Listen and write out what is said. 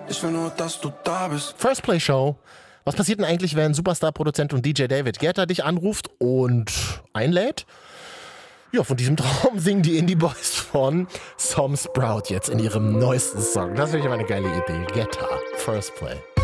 Ich will nur, dass du da bist. First Play Show. Was passiert denn eigentlich, wenn Superstar-Produzent und DJ David Guetta dich anruft und einlädt? Ja, von diesem Traum singen die Indie Boys von Sam Sprout jetzt in ihrem neuesten Song. Das ist wirklich eine geile Idee. Guetta, First Play.